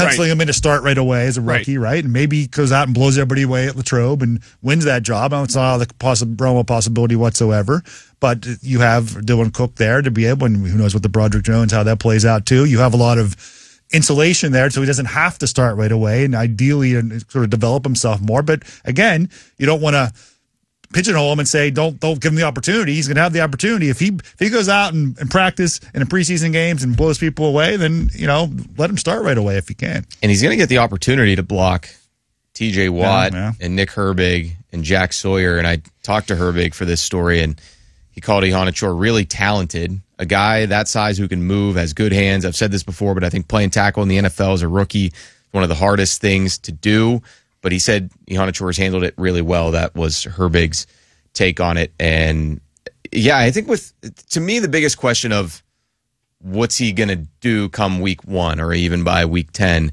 penciling him in to start right away as a rookie, right? And maybe he goes out and blows everybody away at Latrobe and wins that job. I don't saw the realm of possibility whatsoever. But you have Dylan Cook there to be able, and who knows with the Broderick Jones, how that plays out too. You have a lot of insulation there, so he doesn't have to start right away, and ideally sort of develop himself more. But again, you don't want to pigeonhole him and say, don't give him the opportunity. He's going to have the opportunity. If he goes out and practice in the preseason games and blows people away, then, let him start right away if he can. And he's going to get the opportunity to block TJ Watt and Nick Herbig and Jack Sawyer. And I talked to Herbig for this story, and he called Ihonachor really talented, a guy that size who can move, has good hands. I've said this before, but I think playing tackle in the NFL as a rookie is one of the hardest things to do. But he said Ihonachor has handled it really well. That was Herbig's take on it. And, yeah, I think to me, the biggest question of what's he going to do come week 1 or even by week 10,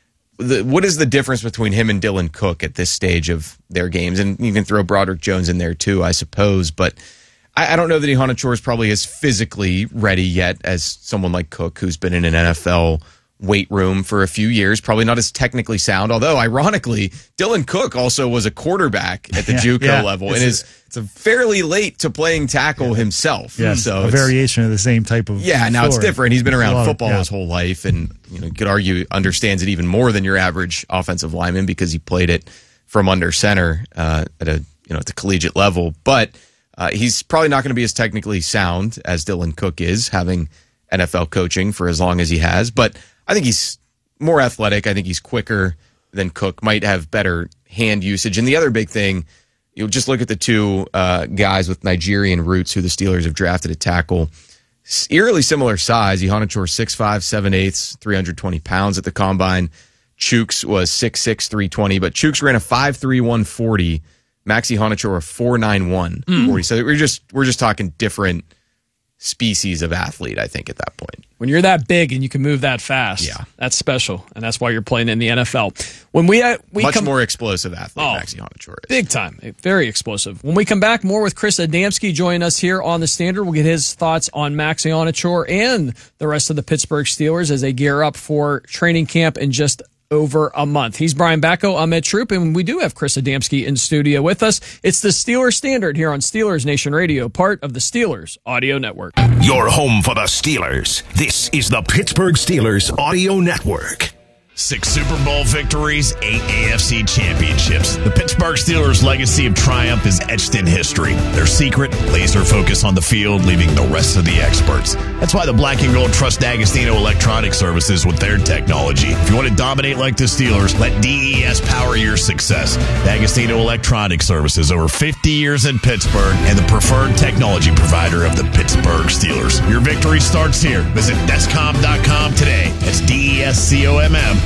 what is the difference between him and Dylan Cook at this stage of their games? And you can throw Broderick Jones in there too, I suppose. But I don't know that Ihonachor is probably as physically ready yet as someone like Cook, who's been in an NFL weight room for a few years, probably not as technically sound, although ironically Dylan Cook also was a quarterback at the JUCO level and is fairly late to playing tackle himself. Yeah, so a variation of the same type of now it's different. He's been around football his whole life, and you could argue understands it even more than your average offensive lineman because he played it from under center at the collegiate level. But he's probably not going to be as technically sound as Dylan Cook is, having NFL coaching for as long as he has. But I think he's more athletic. I think he's quicker than Cook, might have better hand usage. And the other big thing, you'll just look at the two guys with Nigerian roots who the Steelers have drafted at tackle. Eerily similar size. Ihonachor 6'5", 7/8", 320 pounds at the combine. Chooks was 6'6", 320, but Chooks ran a 5'3", 140. Max Ihonachor a 4'9", 40. So we're just talking different species of athlete, I think, at that point. When you're that big and you can move that fast, that's special, and that's why you're playing in the NFL. When we much more explosive athlete, Max Ihonachor is. Big time, very explosive. When we come back, more with Chris Adamski joining us here on the Standard. We'll get his thoughts on Max Ihonachor and the rest of the Pittsburgh Steelers as they gear up for training camp in just over a month. He's Brian Bacco, I'm Ed Troop, and we do have Chris Adamski in studio with us. It's the Steelers Standard here on Steelers Nation Radio, part of the Steelers Audio Network. Your home for the Steelers. This is the Pittsburgh Steelers Audio Network. 6 Super Bowl victories, 8 AFC championships. The Pittsburgh Steelers' legacy of triumph is etched in history. Their secret, laser focus on the field, leaving the rest of the experts. That's why the Black and Gold trust D'Agostino Electronic Services with their technology. If you want to dominate like the Steelers, let DES power your success. D'Agostino Electronic Services, over 50 years in Pittsburgh, and the preferred technology provider of the Pittsburgh Steelers. Your victory starts here. Visit Descom.com today. That's DESCOMM.com.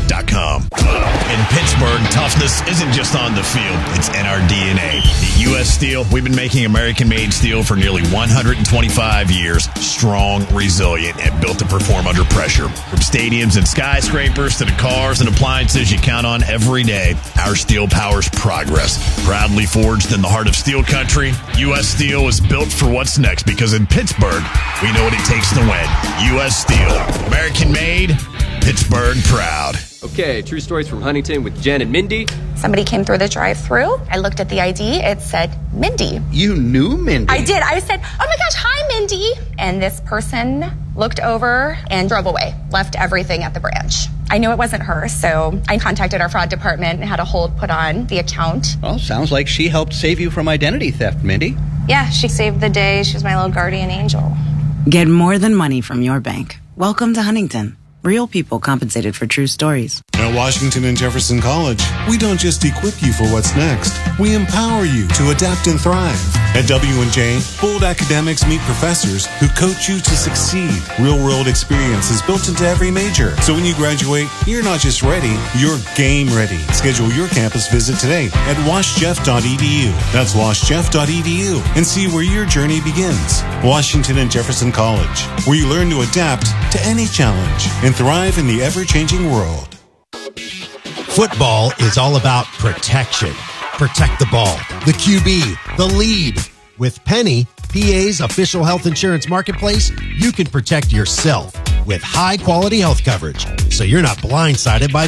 In Pittsburgh, toughness isn't just on the field, it's in our DNA. At U.S. Steel, we've been making American-made steel for nearly 125 years. Strong, resilient, and built to perform under pressure. From stadiums and skyscrapers to the cars and appliances you count on every day, our steel powers progress. Proudly forged in the heart of steel country, U.S. Steel is built for what's next because in Pittsburgh, we know what it takes to win. U.S. Steel. American-made, Pittsburgh proud. Okay, true stories from Huntington with Jen and Mindy. Somebody came through the drive-thru. I looked at the ID. It said Mindy. You knew Mindy? I did. I said, oh my gosh, hi, Mindy. And this person looked over and drove away, left everything at the branch. I knew it wasn't her, so I contacted our fraud department and had a hold put on the account. Well, sounds like she helped save you from identity theft, Mindy. Yeah, she saved the day. She was my little guardian angel. Get more than money from your bank. Welcome to Huntington. Real people compensated for true stories. At Washington and Jefferson College, we don't just equip you for what's next. We empower you to adapt and thrive. At W&J, bold academics meet professors who coach you to succeed. Real-world experience is built into every major. So when you graduate, you're not just ready, you're game ready. Schedule your campus visit today at washjeff.edu. That's washjeff.edu and see where your journey begins. Washington and Jefferson College, where you learn to adapt to any challenge and thrive in the ever-changing world. Football is all about protection. Protect the ball, the QB, the lead. With Penny, PA's official health insurance marketplace, you can protect yourself with high-quality health coverage, so you're not blindsided by